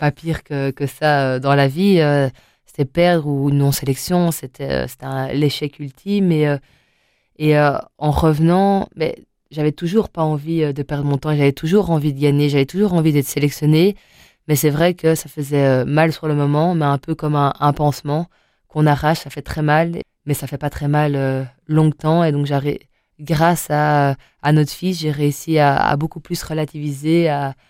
pas pire que ça dans la vie. C'était perdre ou non-sélection, c'était l'échec ultime. En revenant, mais j'avais toujours pas envie de perdre mon temps, j'avais toujours envie de gagner, j'avais toujours envie d'être sélectionnée. Mais c'est vrai que ça faisait mal sur le moment, mais un peu comme un pansement qu'on arrache, ça fait très mal, mais ça fait pas très mal longtemps. Et donc, grâce à notre fils, j'ai réussi à beaucoup plus relativiser,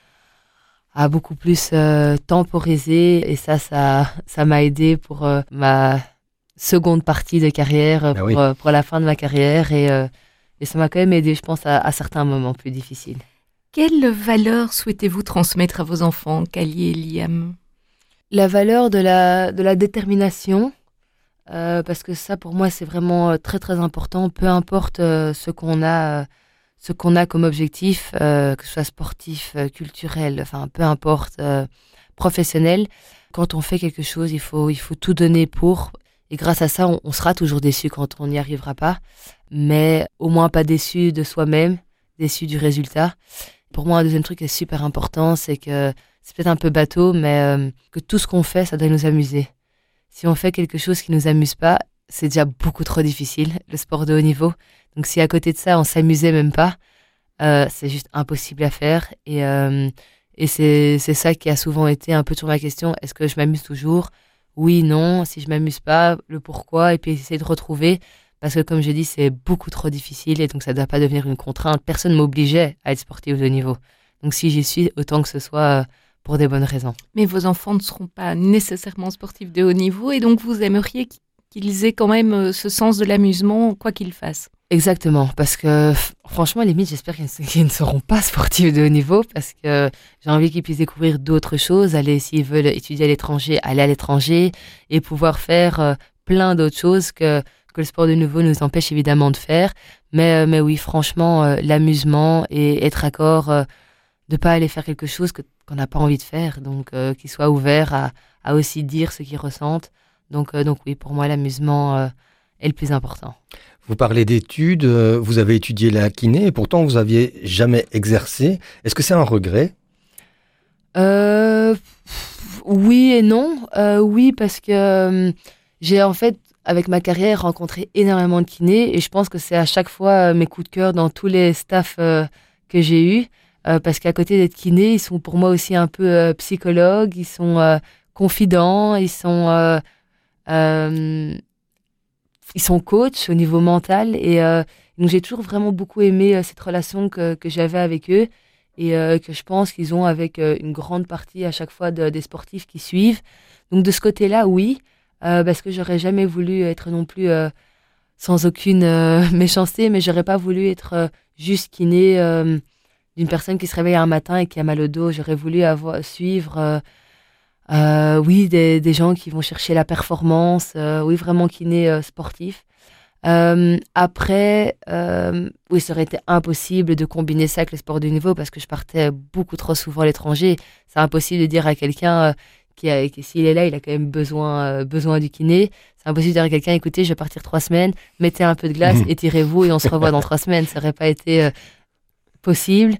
à beaucoup plus temporiser. Et ça m'a aidé pour ma seconde partie de carrière, Ah oui. pour la fin de ma carrière. Et ça m'a quand même aidé, je pense, à certains moments plus difficiles. Quelle valeur souhaitez-vous transmettre à vos enfants, Kali et Liam? La valeur de la détermination, parce que ça, pour moi, c'est vraiment très, très important. Peu importe ce qu'on a comme objectif, que ce soit sportif, culturel, enfin, peu importe, professionnel. Quand on fait quelque chose, il faut tout donner pour. Et grâce à ça, on sera toujours déçu quand on n'y arrivera pas. Mais au moins pas déçu de soi-même, déçu du résultat. Pour moi, un deuxième truc qui est super important, c'est que c'est peut-être un peu bateau, mais que tout ce qu'on fait, ça doit nous amuser. Si on fait quelque chose qui nous amuse pas, c'est déjà beaucoup trop difficile, le sport de haut niveau. Donc si à côté de ça, on s'amusait même pas, c'est juste impossible à faire. Et c'est ça qui a souvent été un peu sur ma question. Est-ce que je m'amuse toujours? Oui, non. Si je m'amuse pas, le pourquoi, et puis essayer de retrouver. Parce que comme je dis, c'est beaucoup trop difficile et donc ça ne doit pas devenir une contrainte. Personne ne m'obligeait à être sportive de haut niveau. Donc si j'y suis, autant que ce soit pour des bonnes raisons. Mais vos enfants ne seront pas nécessairement sportifs de haut niveau et donc vous aimeriez qu'ils aient quand même ce sens de l'amusement, quoi qu'ils fassent. Exactement, parce que franchement, limite, j'espère qu'ils ne seront pas sportifs de haut niveau parce que j'ai envie qu'ils puissent découvrir d'autres choses, aller, s'ils veulent étudier à l'étranger, aller à l'étranger et pouvoir faire plein d'autres choses que le sport de haut niveau nous empêche évidemment de faire. Mais oui, franchement, l'amusement et être d'accord de ne pas aller faire quelque chose qu'on n'a pas envie de faire, donc qu'ils soient ouverts à aussi dire ce qu'ils ressentent. Donc oui, pour moi, l'amusement est le plus important. Vous parlez d'études, vous avez étudié la kiné et pourtant vous n'aviez jamais exercé. Est-ce que c'est un regret? Oui et non. Oui, parce que j'ai en fait, avec ma carrière, rencontré énormément de kinés et je pense que c'est à chaque fois mes coups de cœur dans tous les staffs que j'ai eus. Parce qu'à côté d'être kinés, ils sont pour moi aussi un peu psychologues, ils sont confidents, ils sont coachs au niveau mental donc j'ai toujours vraiment beaucoup aimé cette relation que j'avais avec eux et que je pense qu'ils ont avec une grande partie à chaque fois des sportifs qui suivent. Donc de ce côté-là, oui, parce que j'aurais jamais voulu être non plus sans aucune méchanceté, mais j'aurais pas voulu être juste kiné d'une personne qui se réveille un matin et qui a mal au dos. J'aurais voulu suivre oui, des gens qui vont chercher la performance, oui, vraiment kiné sportif. Après, oui, ça aurait été impossible de combiner ça avec le sport de haut niveau parce que je partais beaucoup trop souvent à l'étranger. C'est impossible de dire à quelqu'un s'il est là, il a quand même besoin du kiné. C'est impossible de dire à quelqu'un, écoutez, je vais partir 3 semaines, mettez un peu de glace, étirez-vous et on se revoit dans 3 semaines. Ça n'aurait pas été possible.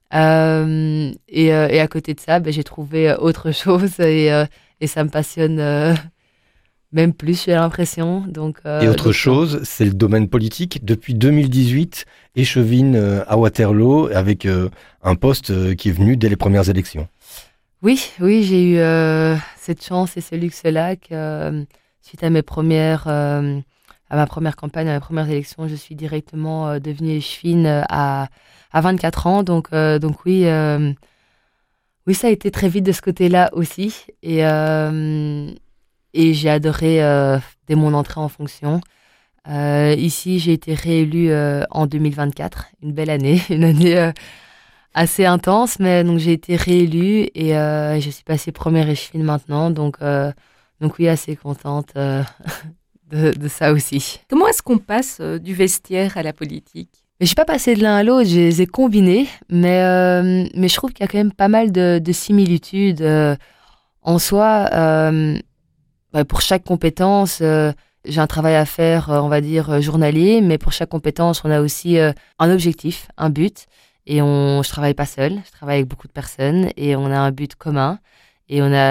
Et à côté de ça, j'ai trouvé autre chose et ça me passionne même plus, j'ai l'impression. Donc, et autre chose, c'est le domaine politique. Depuis 2018, échevine à Waterloo avec un poste qui est venu dès les premières élections. Oui, j'ai eu cette chance et ce luxe-là que suite à ma première campagne, à mes premières élections, je suis directement devenue échevine à 24 ans. Donc oui, oui, ça a été très vite de ce côté-là aussi. Et j'ai adoré dès mon entrée en fonction. Ici, j'ai été réélue en 2024, une belle année, une année assez intense, mais donc j'ai été réélue et je suis passée première échevine maintenant. Donc oui, assez contente de ça aussi. Comment est-ce qu'on passe du vestiaire à la politique? Je suis pas passée de l'un à l'autre, je les ai combinés, mais je trouve qu'il y a quand même pas mal de similitudes. En soi, pour chaque compétence, j'ai un travail à faire, on va dire, journalier, mais pour chaque compétence, on a aussi un objectif, un but, et je travaille pas seule, je travaille avec beaucoup de personnes, et on a un but commun. Et on a